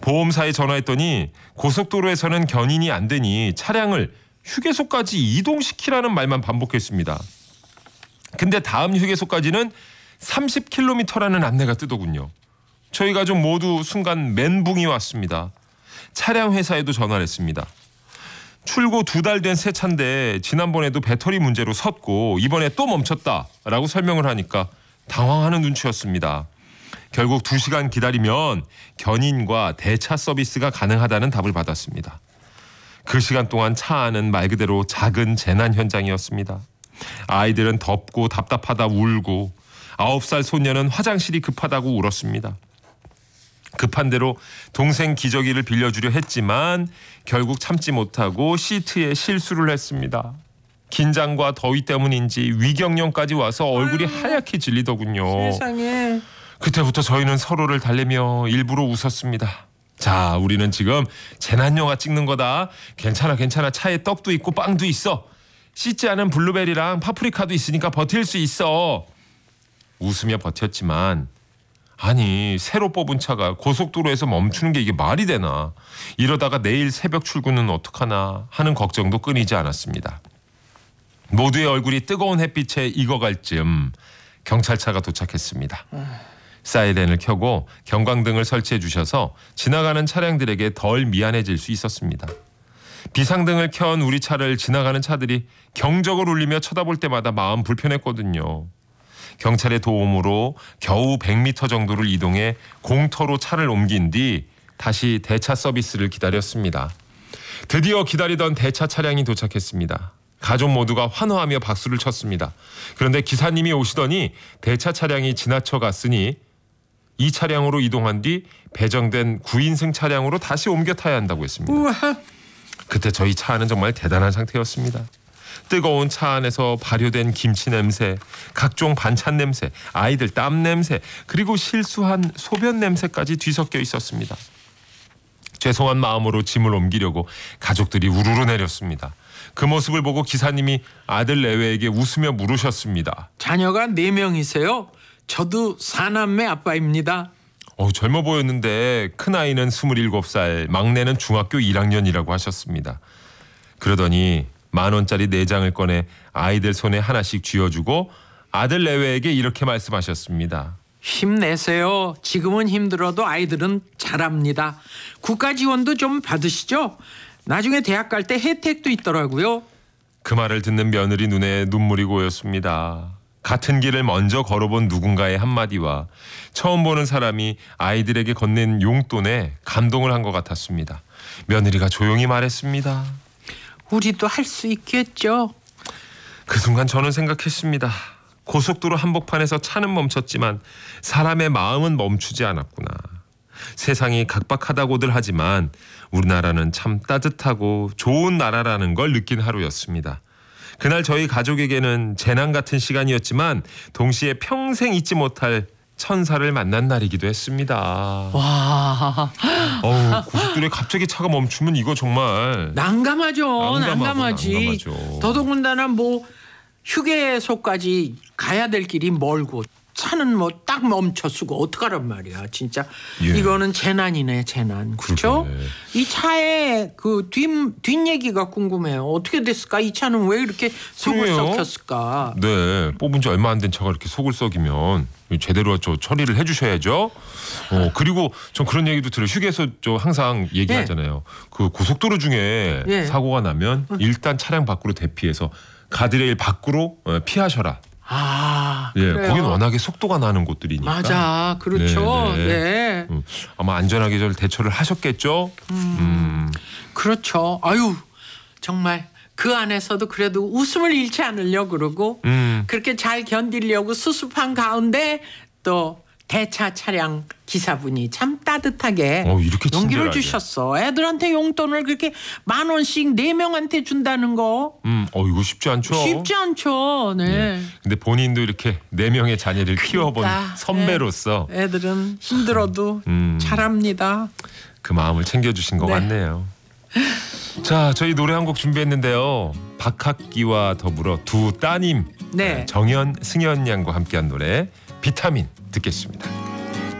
보험사에 전화했더니 고속도로에서는 견인이 안 되니 차량을 휴게소까지 이동시키라는 말만 반복했습니다. 근데 다음 휴게소까지는 30km라는 안내가 뜨더군요. 저희 가족 모두 순간 멘붕이 왔습니다. 차량 회사에도 전화를 했습니다. 출고 2달 된 새 차인데 지난번에도 배터리 문제로 섰고 이번에 또 멈췄다라고 설명을 하니까 당황하는 눈치였습니다. 결국 2시간 기다리면 견인과 대차 서비스가 가능하다는 답을 받았습니다. 그 시간 동안 차 안은 말 그대로 작은 재난 현장이었습니다. 아이들은 덥고 답답하다 울고 9살 소녀는 화장실이 급하다고 울었습니다. 급한 대로 동생 기저귀를 빌려주려 했지만 결국 참지 못하고 시트에 실수를 했습니다. 긴장과 더위 때문인지 위경련까지 와서 얼굴이 하얗게 질리더군요. 세상에. 그때부터 저희는 서로를 달래며 일부러 웃었습니다. 자, 우리는 지금 재난 영화 찍는 거다. 괜찮아 괜찮아. 차에 떡도 있고 빵도 있어. 씻지 않은 블루베리랑 파프리카도 있으니까 버틸 수 있어. 웃으며 버텼지만 아니 새로 뽑은 차가 고속도로에서 멈추는 게 이게 말이 되나. 이러다가 내일 새벽 출근은 어떡하나 하는 걱정도 끊이지 않았습니다. 모두의 얼굴이 뜨거운 햇빛에 익어갈 즈음 경찰차가 도착했습니다. 사이렌을 켜고 경광등을 설치해 주셔서 지나가는 차량들에게 덜 미안해질 수 있었습니다. 비상등을 켠 우리 차를 지나가는 차들이 경적을 울리며 쳐다볼 때마다 마음 불편했거든요. 경찰의 도움으로 겨우 100m 정도를 이동해 공터로 차를 옮긴 뒤 다시 대차 서비스를 기다렸습니다. 드디어 기다리던 대차 차량이 도착했습니다. 가족 모두가 환호하며 박수를 쳤습니다. 그런데 기사님이 오시더니 대차 차량이 지나쳐 갔으니 이 차량으로 이동한 뒤 배정된 9인승 차량으로 다시 옮겨 타야 한다고 했습니다. 우와. 그때 저희 차 안은 정말 대단한 상태였습니다. 뜨거운 차 안에서 발효된 김치 냄새, 각종 반찬 냄새, 아이들 땀 냄새, 그리고 실수한 소변 냄새까지 뒤섞여 있었습니다. 죄송한 마음으로 짐을 옮기려고 가족들이 우르르 내렸습니다. 그 모습을 보고 기사님이 아들 내외에게 웃으며 물으셨습니다. 자녀가 4명이세요. 저도 4남매 아빠입니다. 젊어 보였는데 큰아이는 27살, 막내는 중학교 1학년이라고 하셨습니다. 그러더니 10,000원짜리 4장을 꺼내 아이들 손에 하나씩 쥐어주고 아들 내외에게 이렇게 말씀하셨습니다. 힘내세요. 지금은 힘들어도 아이들은 잘합니다. 국가 지원도 좀 받으시죠. 나중에 대학 갈 때 혜택도 있더라고요. 그 말을 듣는 며느리 눈에 눈물이 고였습니다. 같은 길을 먼저 걸어본 누군가의 한마디와 처음 보는 사람이 아이들에게 건넨 용돈에 감동을 한 것 같았습니다. 며느리가 조용히 말했습니다. 우리도 할 수 있겠죠. 그 순간 저는 생각했습니다. 고속도로 한복판에서 차는 멈췄지만 사람의 마음은 멈추지 않았구나. 세상이 각박하다고들 하지만 우리나라는 참 따뜻하고 좋은 나라라는 걸 느낀 하루였습니다. 그날 저희 가족에게는 재난 같은 시간이었지만 동시에 평생 잊지 못할 천사를 만난 날이기도 했습니다. 와. 고속도로에 갑자기 차가 멈추면 이거 정말 난감하죠. 난감하지. 난감하죠. 더더군다나 뭐 휴게소까지 가야 될 길이 멀고 차는 뭐 딱 멈춰쓰고 어떡하란 말이야. 진짜 예. 이거는 재난이네, 재난. 그렇죠? 이 차의 그 뒷얘기가 궁금해요. 어떻게 됐을까? 이 차는 왜 이렇게 속을 그래요? 썩혔을까? 네, 뽑은 지 얼마 안 된 차가 이렇게 속을 썩이면 제대로 처리를 해주셔야죠. 그리고 전 그런 얘기도 들어요. 휴게소 항상 얘기하잖아요. 그 고속도로 중에 사고가 나면 일단 차량 밖으로 대피해서 가드레일 밖으로 피하셔라. 그래요? 거기는 워낙에 속도가 나는 곳들이니까. 맞아, 그렇죠. 네. 아마 안전하게 잘 대처를 하셨겠죠. 그렇죠. 아유, 정말 그 안에서도 그래도 웃음을 잃지 않으려고 그러고 그렇게 잘 견디려고 수습한 가운데 또 대차 차량 기사분이 참 따뜻하게 이렇게 용기를 친절하게. 주셨어. 애들한테 용돈을 그렇게 10,000원씩 4명한테 준다는 거 이거 쉽지 않죠. 쉽지 않죠. 네. 근데 본인도 이렇게 4명의 자녀를 키워본 선배로서 애들은 힘들어도 잘합니다. 그 마음을 챙겨주신 것 같네요. 자, 저희 노래 한 곡 준비했는데요. 박학기와 더불어 두 따님 정연, 승연 양과 함께한 노래 비타민 듣겠습니다.